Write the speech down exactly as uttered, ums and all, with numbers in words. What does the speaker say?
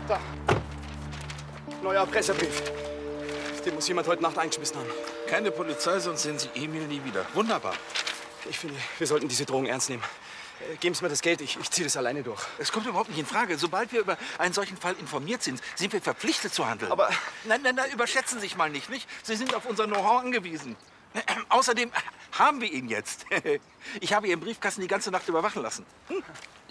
Da. Neuer Pressebrief. Den muss jemand heute Nacht eingeschmissen haben. Keine Polizei, sonst sehen Sie Emil nie wieder. Wunderbar. Ich finde, wir sollten diese Drohung ernst nehmen. Äh, geben Sie mir das Geld, ich, ich ziehe das alleine durch. Es kommt überhaupt nicht in Frage. Sobald wir über einen solchen Fall informiert sind, sind wir verpflichtet zu handeln. Aber... Nein, nein, nein, überschätzen Sie sich mal nicht, nicht? Sie sind auf unser Know-how angewiesen. Außerdem haben wir ihn jetzt. Ich habe Ihren Briefkasten die ganze Nacht überwachen lassen. Hm?